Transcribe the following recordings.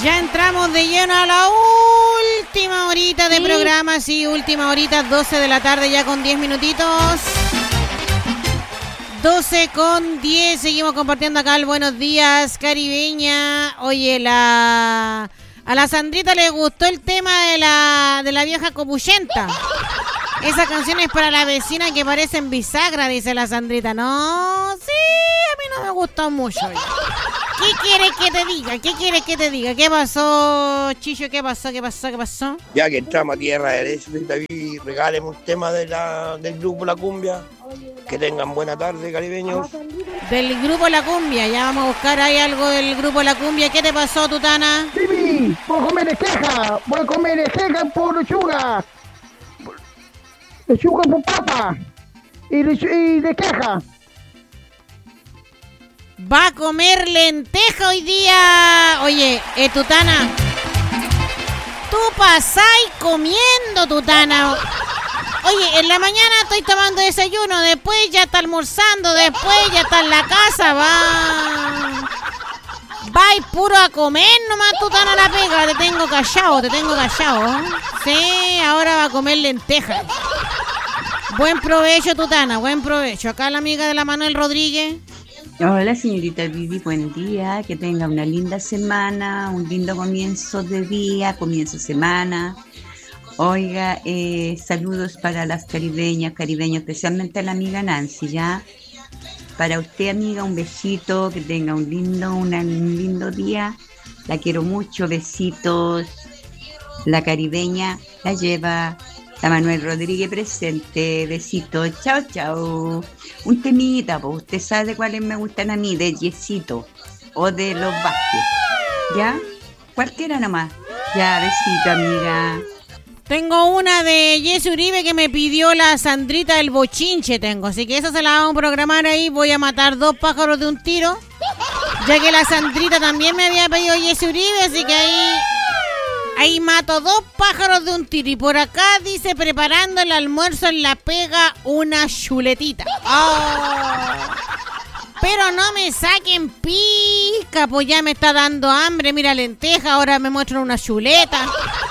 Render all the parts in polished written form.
Ya entramos de lleno a la última horita de programa, sí, última horita, 12 de la tarde ya con 10 minutitos. 12 con 10, seguimos compartiendo acá el Buenos Días Caribeña. Oye, a la Sandrita le gustó el tema de la vieja copuchenta. Esa canción es para la vecina que parece en bisagra, dice la Sandrita. No, sí, a mí no me gustó mucho. ¿Qué quieres que te diga? ¿Qué quieres que te diga? ¿Qué pasó, Chicho? ¿Qué pasó? Ya que entramos a tierra derecha, David, regáleme un tema del grupo La Cumbia. Que tengan buena tarde, caribeños. Del grupo La Cumbia, ya vamos a buscar ahí algo del grupo La Cumbia. ¿Qué te pasó, Tutana? Sí, voy a comer queja por lechuga. Lechuga por papa. Y de queja. Va a comer lenteja hoy día. Oye, Tutana, tú pasáis comiendo, Tutana. Oye, en la mañana estoy tomando desayuno, después ya está almorzando, después ya está en la casa, vais puro a comer nomás, Tutana, la pega. Te tengo callado. Sí, ahora va a comer lentejas. Buen provecho, Tutana, buen provecho. Acá la amiga de la Manuel Rodríguez. Hola, señorita Vivi, buen día, que tenga una linda semana, un lindo comienzo de día, comienzo de semana. Oiga, saludos para las caribeños, especialmente a la amiga Nancy, ¿ya? Para usted, amiga, un besito, que tenga un lindo día. La quiero mucho, besitos. La caribeña la lleva la Manuel Rodríguez presente, besitos, chao. Un temita, pues usted sabe cuáles me gustan a mí, de Yesito o de Los Vázquez, ¿ya? Cualquiera nomás. Ya, besito, amiga. Tengo una de Jesse Uribe que me pidió la Sandrita del Bochinche, así que esa se la vamos a programar ahí. Voy a matar 2 pájaros de un tiro, ya que la Sandrita también me había pedido Jesse Uribe, así que ahí mato 2 pájaros de un tiro. Y por acá dice, preparando el almuerzo en la pega, una chuletita. Oh. Pero no me saquen pica, pues ya me está dando hambre. Mira, lenteja, ahora me muestran una chuleta.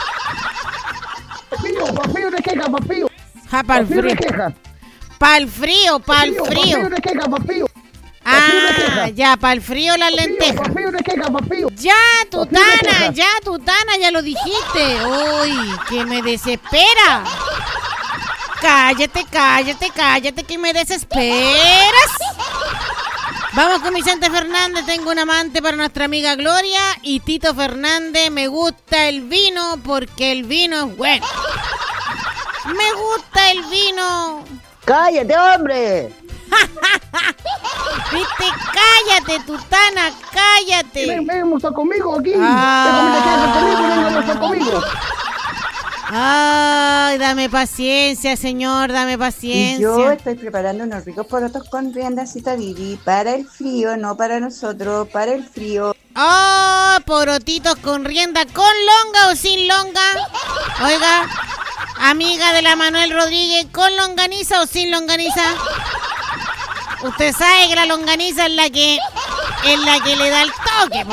Papío de queja, papío. Pa'l frío. Pa'l frío. Papío de queja, papío. Ah, ya, pa'l frío las lentejas. Papío de queja, papío. Ya, Tutana, ya lo dijiste. Uy, que me desespera. Cállate, que me desesperas. Vamos con Vicente Fernández, tengo un amante para nuestra amiga Gloria. Y Tito Fernández, me gusta el vino porque el vino es bueno. Me gusta el vino. ¡Cállate, hombre! Viste, cállate, Tutana, cállate. Ven, está conmigo aquí. Ah. Conmigo. Ay, dame paciencia, señor, dame paciencia. Y yo estoy preparando unos ricos porotos con riendacita Vivi para el frío, no para nosotros, para el frío. Oh, porotitos con rienda, ¿con longa o sin longa? Oiga, amiga de la Manuel Rodríguez, ¿con longaniza o sin longaniza? Usted sabe que la longaniza es la que le da el toque,